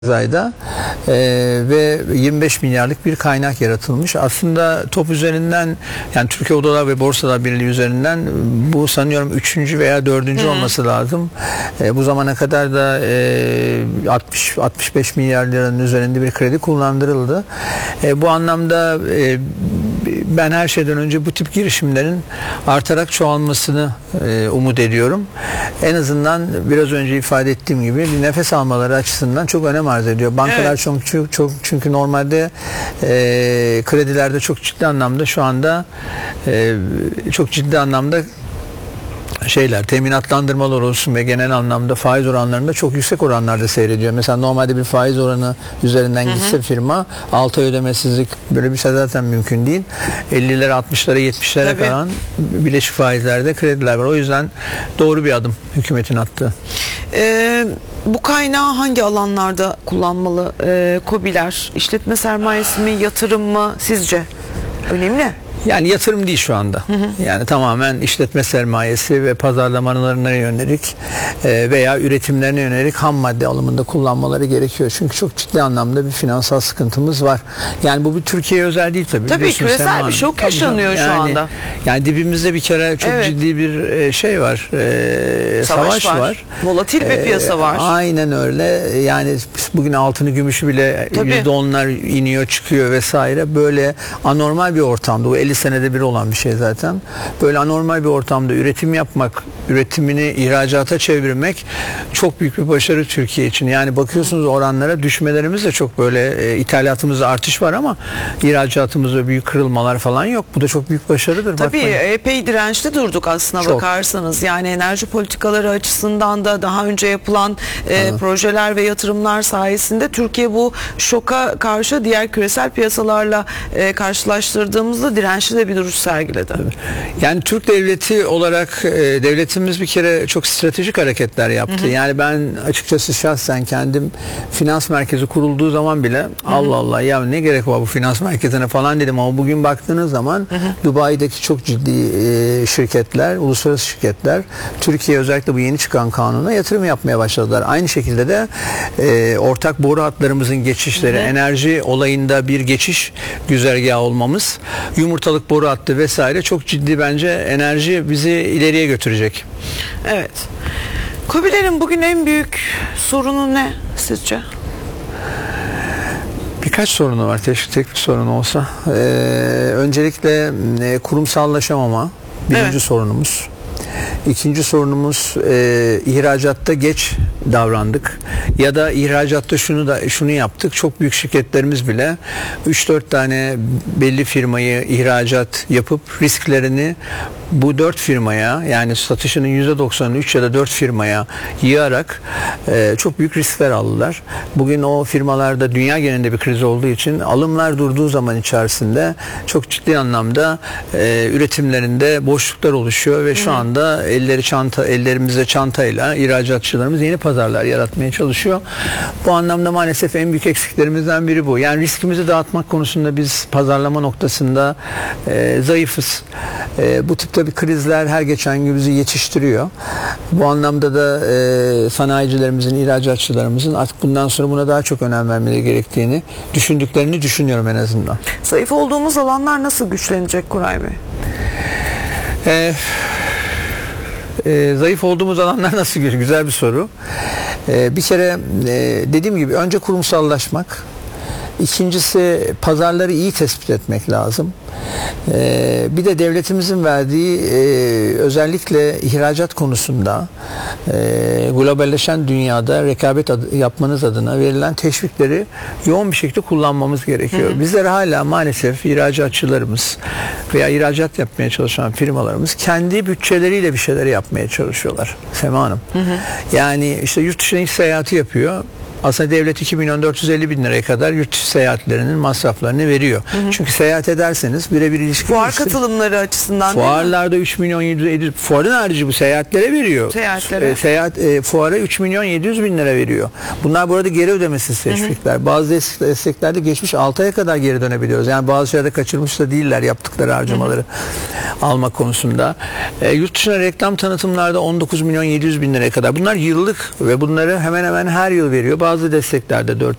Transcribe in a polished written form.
ayda ve 25 milyarlık bir kaynak yaratılmış. Aslında top üzerinden, yani Türkiye Odalar ve Borsalar Birliği üzerinden bu sanıyorum 3. veya 4. olması lazım. Bu zamana kadar da 60-65 milyar liranın üzerinde bir kredi kullandırıldı. Bu anlamda ben her şeyden önce bu tip girişimlerin artarak çoğalmasını umut ediyorum. En azından biraz önce ifade ettiğim gibi bir nefes almaları açısından çok önem arz ediyor. Bankalar çok çünkü normalde kredilerde çok ciddi anlamda şu anda çok ciddi anlamda teminatlandırmalar olsun ve genel anlamda faiz oranlarında çok yüksek oranlarda seyrediyor. Mesela normalde bir faiz oranı üzerinden gitse firma 6 ay ödemesizlik, böyle bir şey zaten mümkün değil. 50'lere 60'lara 70'lere kalan bileşik faizlerde krediler var. O yüzden doğru bir adım hükümetin attığı. Bu kaynağı hangi alanlarda kullanmalı KOBİ'ler? İşletme sermayesi mi, yatırım mı sizce? Önemli. Yani yatırım değil şu anda. Yani tamamen işletme sermayesi ve pazarlamalarına yönelik veya üretimlerine yönelik ham madde alımında kullanmaları gerekiyor. Çünkü çok ciddi anlamda bir finansal sıkıntımız var. Yani bu bir Türkiye'ye özel değil tabii. Tabii küresel bir şok yaşanıyor şu anda. Yani dibimizde bir kere çok ciddi bir şey var. Savaş var. Volatil bir piyasa var. Aynen öyle. Yani bugün altını gümüşü bile %10'lar iniyor çıkıyor vesaire. Böyle anormal bir ortamda. Bu 50 senede bir olan bir şey zaten. Böyle anormal bir ortamda üretim yapmak, üretimini ihracata çevirmek çok büyük bir başarı Türkiye için. Yani bakıyorsunuz oranlara, düşmelerimiz de çok, böyle ithalatımızda artış var ama ihracatımızda büyük kırılmalar falan yok. Bu da çok büyük başarıdır. Tabii bakmayın. epey dirençli durduk aslına bakarsanız. Yani enerji politikaları açısından da daha önce yapılan projeler ve yatırımlar sayesinde Türkiye bu şoka karşı diğer küresel piyasalarla karşılaştırdığımızda dirençli de bir duruş sergiledi. Yani Türk devleti olarak devletimiz bir kere çok stratejik hareketler yaptı. Yani ben açıkçası şahsen kendim finans merkezi kurulduğu zaman bile Allah Allah ya ne gerek var bu finans merkezine falan dedim, ama bugün baktığınız zaman Dubai'deki çok ciddi şirketler, uluslararası şirketler Türkiye özellikle bu yeni çıkan kanuna yatırım yapmaya başladılar. Aynı şekilde de ortak boru hatlarımızın geçişleri, enerji olayında bir geçiş güzergahı olmamız, yumurtalık boru hattı vesaire çok ciddi, bence enerji bizi ileriye götürecek. Evet. KOBİ'lerin bugün en büyük sorunu ne sizce? Birkaç sorunu var. Tek bir sorun olsa. Öncelikle kurumsallaşamama birinci sorunumuz. İkinci sorunumuz ihracatta geç davrandık ya da ihracatta şunu yaptık. Çok büyük şirketlerimiz bile 3-4 tane belli firmayı ihracat yapıp risklerini bu 4 firmaya, yani satışının %90'ını 3 ya da 4 firmaya yığarak çok büyük riskler aldılar. Bugün o firmalarda dünya genelinde bir kriz olduğu için alımlar durduğu zaman içerisinde çok ciddi anlamda üretimlerinde boşluklar oluşuyor ve şu anda ellerimizde çantayla ihracatçılarımız yeni pazarlar yaratmaya çalışıyor. Bu anlamda maalesef en büyük eksiklerimizden biri bu. Yani riskimizi dağıtmak konusunda biz pazarlama noktasında zayıfız. Bu tip tabii krizler her geçen gün bizi yetiştiriyor. Bu anlamda da sanayicilerimizin, ihracatçılarımızın artık bundan sonra buna daha çok önem vermeleri gerektiğini düşündüklerini düşünüyorum en azından. Zayıf olduğumuz alanlar nasıl güçlenecek Koray Bey? Zayıf olduğumuz alanlar nasıl? Güzel bir soru. Bir kere dediğim gibi önce kurumsallaşmak. İkincisi pazarları iyi tespit etmek lazım. Bir de devletimizin verdiği özellikle ihracat konusunda globalleşen dünyada rekabet yapmanız adına verilen teşvikleri yoğun bir şekilde kullanmamız gerekiyor. Bizler hala maalesef ihracatçılarımız veya ihracat yapmaya çalışan firmalarımız kendi bütçeleriyle bir şeyler yapmaya çalışıyorlar Sema Hanım. Yani işte yurt dışına iş seyahati yapıyor. Aslında devlet 2.450.000 liraya kadar yurt dışı seyahatlerinin masraflarını veriyor. Çünkü seyahat ederseniz birebir ilişki... Fuar katılımları açısından fuarlarda 3.700.000, fuarın harici bu seyahatlere veriyor. Fuara 3.700.000 lira veriyor. Bunlar bu arada geri ödemesiz teşvikler. Bazı desteklerde geçmiş 6 aya kadar geri dönebiliyoruz. Yani bazı şeylerde kaçırmış da değiller yaptıkları harcamaları alma konusunda. Yurt dışına reklam tanıtımlarda 19.700.000 liraya kadar. Bunlar yıllık ve bunları hemen hemen her yıl veriyor. bazı desteklerde 4